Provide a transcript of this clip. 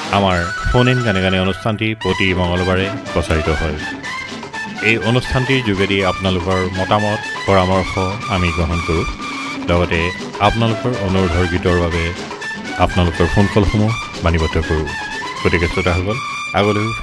আমাৰ phone in গানে গানে অনুষ্ঠানটি প্ৰতি মঙলবাৰে প্ৰচাৰিত হয়। এই অনুষ্ঠানটিৰ যোগেদি আপোনালোকৰ মতামত পৰামৰ্শ আমি গ্ৰহণ কৰোঁ। লগতে আপোনালোকৰ অনুৰোধৰ গীতৰ বাবে আপোনালোকৰ ফোন কলসমূহ বাণীবদ্ধ কৰোঁ। গতিকে শ্ৰোতাসকল আগলৈও